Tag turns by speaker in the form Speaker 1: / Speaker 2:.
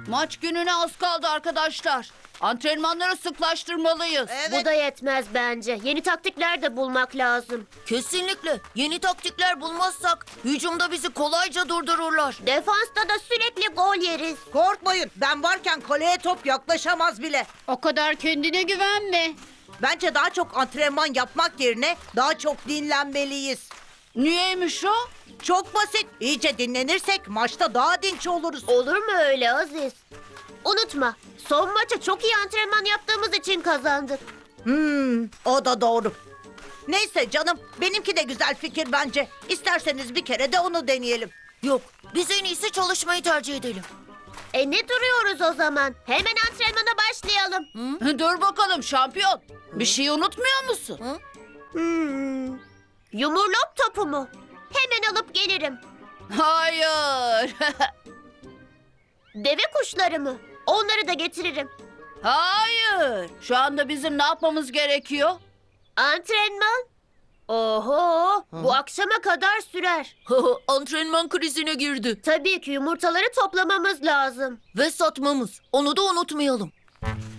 Speaker 1: Maç gününe az kaldı arkadaşlar. Antrenmanları sıklaştırmalıyız.
Speaker 2: Bu da yetmez bence. Yeni taktikler de bulmak lazım.
Speaker 3: Kesinlikle. Yeni taktikler bulmazsak hücumda bizi kolayca durdururlar.
Speaker 2: Defansta da sürekli gol yeriz.
Speaker 4: Korkmayın, ben varken kaleye top yaklaşamaz bile.
Speaker 5: O kadar kendine güvenme.
Speaker 4: Bence daha çok antrenman yapmak yerine daha çok dinlenmeliyiz.
Speaker 1: Niyeymiş o?
Speaker 4: Çok basit. İyice dinlenirsek maçta daha dinç oluruz.
Speaker 2: Olur mu öyle Aziz? Unutma, son maça çok iyi antrenman yaptığımız için kazandık.
Speaker 4: O da doğru. Neyse canım, benimki de güzel fikir bence. İsterseniz bir kere de onu deneyelim.
Speaker 3: Yok, biz en iyisi çalışmayı tercih edelim.
Speaker 2: Ne duruyoruz o zaman? Hemen antrenmana başlayalım.
Speaker 1: Dur bakalım şampiyon. Bir şey unutmuyor musun?
Speaker 2: Yumurlop topu mu? Hemen alıp gelirim.
Speaker 1: Hayır.
Speaker 2: Deve kuşları mı? Onları da getiririm.
Speaker 1: Hayır. Şu anda bizim ne yapmamız gerekiyor?
Speaker 2: Antrenman? Oho, bu akşama kadar sürer.
Speaker 3: Antrenman krizine girdi.
Speaker 2: Tabii ki yumurtaları toplamamız lazım.
Speaker 3: Ve satmamız. Onu da unutmayalım.